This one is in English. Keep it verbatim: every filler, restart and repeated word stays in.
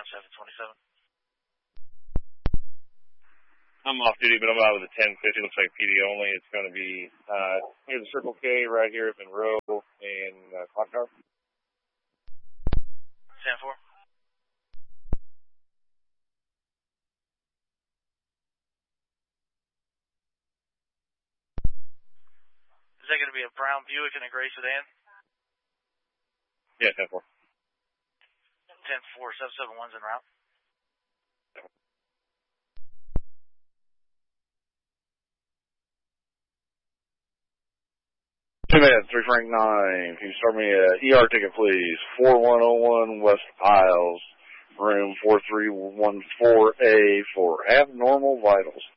seven twenty-seven. I'm off duty, but I'm out with a ten fifty. Looks like P D only. It's going to be uh, near the Circle K right here at Monroe and uh, Clock Tower. ten four. Is that going to be a brown Buick and a gray sedan? Yeah, ten four. ten four, seven seven one's en route. Two minutes, three Frank nine. Can you start me a E R ticket, please? four one oh one West Isles, room four three one four A for abnormal vitals.